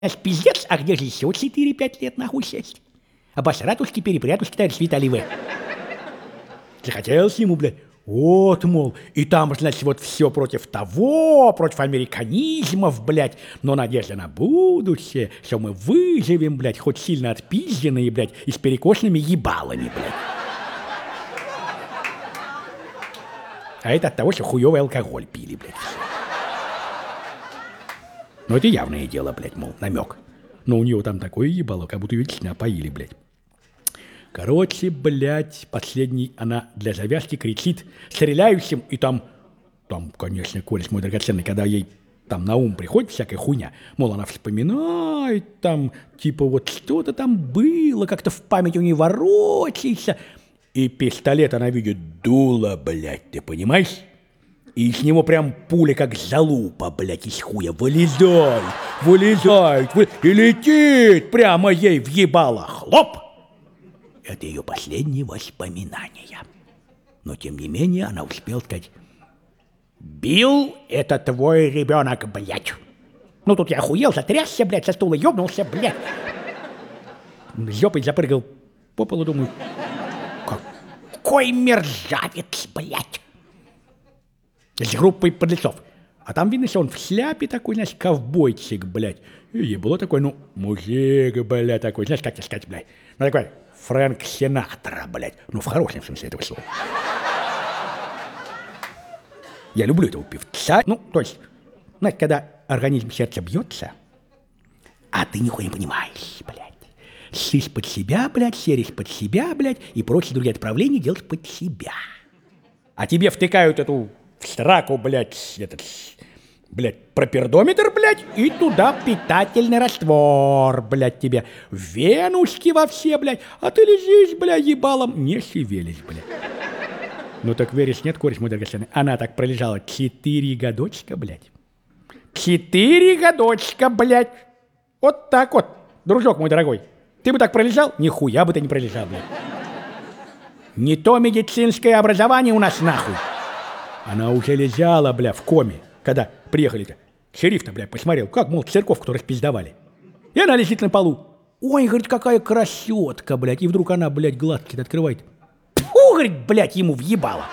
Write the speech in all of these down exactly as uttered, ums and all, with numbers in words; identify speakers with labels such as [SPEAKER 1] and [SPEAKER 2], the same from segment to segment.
[SPEAKER 1] Аж пиздец, а где же еще четыре-пять лет нахуй сесть? Обосратушки, перепрятушки, товарищ Виталий В. Захотелось ему, блядь, вот, мол, и там, значит, вот все против того, против американизмов, блядь, но надежда на будущее, что мы выживем, блядь, хоть сильно отпизженные, блядь, и с перекошенными ебалами, блядь. А это от того, что хуёвый алкоголь пили, блядь. Ну, это явное дело, блядь, мол, намек. Но у нее там такое ебало, как будто ее лично опоили, блядь. Короче, блядь, последний она для завязки кричит стреляющим, и там, там, конечно, Кореш мой драгоценный, когда ей там на ум приходит всякая хуйня, мол, она вспоминает, там, типа, вот что-то там было, как-то в память у нее ворочается, и пистолет она видит дуло, блядь, ты понимаешь? И из него прям пуля, как залупа, блядь, из хуя, вылезает, вылезает, вы... и летит прямо ей в ебало, хлоп! Это ее последние воспоминания. Но, тем не менее, она успела сказать: «Билл, это твой ребенок, блядь». Ну, тут я охуел, затрясся, блядь, со стула, ёбнулся, блядь. Жопой запрыгал по полу, думаю, какой мерзавец, блядь. С группой подлецов. А там видно, что он в шляпе такой, знаешь, ковбойчик, блядь. И ебло такой, ну, мужик, блядь, такой, знаешь, как тебе сказать, блядь. Ну, такой Фрэнк Синатра, блядь. Ну, в хорошем смысле этого слова. Я люблю этого певца. Ну, то есть, знаете, когда организм сердца бьется, а ты нихуя не понимаешь, блядь. Сышь под себя, блядь, серишь под себя, блядь, и прочие другие отправления делаешь под себя. А тебе втыкают эту в сраку, блядь, этот, блядь, пропердометр, блядь, и туда питательный раствор, блядь, тебе. Венушки во все, блядь, а ты лежишь, блядь, ебалом, не шевелись, блядь. Ну так веришь, нет, Кореш мой драгоценный? Она так пролежала четыре годочка, блядь. Четыре годочка, блядь. Вот так вот, дружок мой дорогой. Ты бы так пролежал? Нихуя бы ты не пролежал, блядь. Не то медицинское образование у нас, нахуй. Она уже лежала, бля, в коме, когда приехали-то. Шериф-то, бля, посмотрел, как, мол, церковку-то распиздовали. И она лежит на полу. Ой, говорит, какая красотка, блядь. И вдруг она, блядь, глазки-то открывает. Фу, говорит, блядь, ему въебало.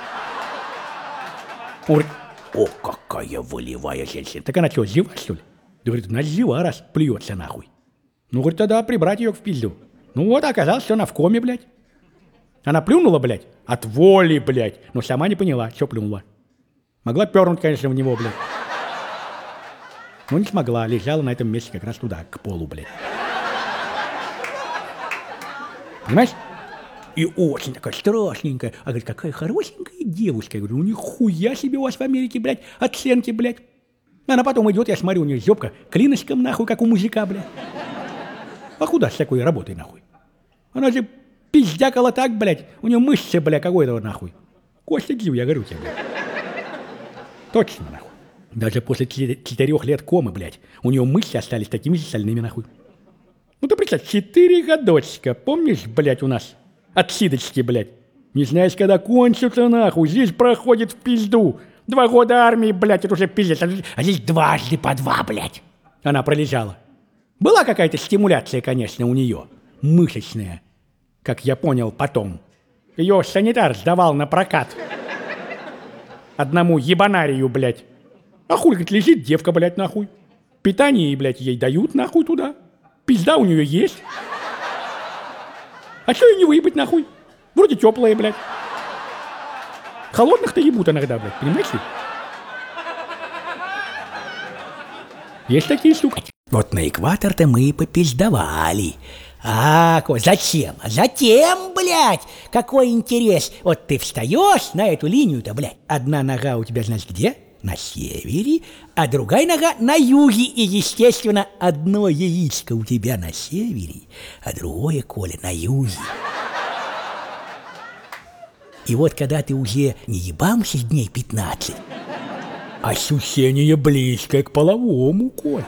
[SPEAKER 1] Он говорит, о, какая волевая женщина. Так она что, жива, что ли? Да, говорит, она жива, раз плюется, нахуй. Ну, говорит, тогда прибрать ее к пизду. Ну вот, оказалось, что она в коме, блядь. Она плюнула, блядь, от воли, блядь. Но сама не поняла, что плюнула. Могла пернуть, конечно, в него, блядь. Но не смогла, лежала на этом месте как раз туда, к полу, блядь. Понимаешь? И очень такая страшненькая. А говорит, какая хорошенькая девушка. Я говорю, ну нихуя себе у вас в Америке, блядь, оценки, блядь. Она потом идет, я смотрю, у нее зёбка клиночком, нахуй, как у мужика, блядь. А куда с такой работой, нахуй? Она же пиздякала так, блядь. У нее мышцы, блядь, какой-то, нахуй. Костя Гив, я говорю тебе, блядь. Точно, нахуй. Даже после четырех лет комы, блядь, у нее мышцы остались такими же стальными, нахуй. Ну ты представь, четыре годочка, помнишь, блядь, у нас отсидочки, блядь. Не знаешь, когда кончится, нахуй, здесь проходит в пизду. Два года армии, блядь, это уже пиздец, а здесь дважды по два, блядь. Она пролежала. Была какая-то стимуляция, конечно, у нее, мышечная, как я понял потом. Ее санитар сдавал на прокат. Одному ебанарию, блядь. А хуй, говорит, лежит девка, блядь, нахуй. Питание, блядь, ей дают, нахуй, туда. Пизда у нее есть. А что ее не выебать, нахуй? Вроде теплая, блядь. Холодных-то ебут иногда, блядь, понимаешь ли? Есть такие штуки. Вот на экватор-то мы и попиздовали. А, зачем? Затем, блядь, какой интерес. Вот ты встаешь на эту линию-то, блядь. Одна нога у тебя, значит, где? На севере, а другая нога на юге. И, естественно, одно яичко у тебя на севере, а другое, Коля, на юге. И вот когда ты уже не ебамся дней пятнадцать, ощущение близкое к половому, Коля.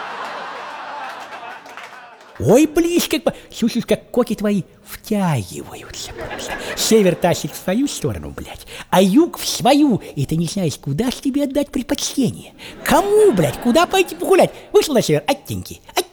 [SPEAKER 1] Ой, близко, слушай, как коки твои втягиваются просто. Север тащит в свою сторону, блядь, а юг в свою. И ты не знаешь, куда ж тебе отдать предпочтение. Кому, блядь, куда пойти погулять? Вышел на север, оттеньки, оттеньки.